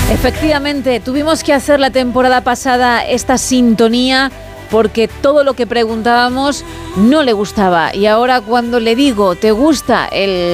Efectivamente, tuvimos que hacer la temporada pasada esta sintonía porque todo lo que preguntábamos no le gustaba. Y ahora cuando le digo, ¿te gusta el